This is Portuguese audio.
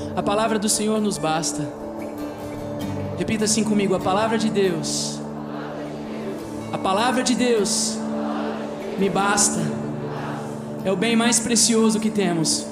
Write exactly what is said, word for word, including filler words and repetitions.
A palavra do Senhor nos basta. Repita assim comigo: a palavra de Deus, a palavra de Deus me basta. É o bem mais precioso que temos.